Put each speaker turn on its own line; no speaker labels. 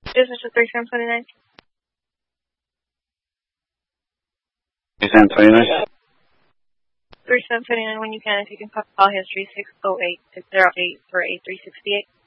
Business with 3729.
3729.
3729 when you can. If you can call history 608-608 for A368.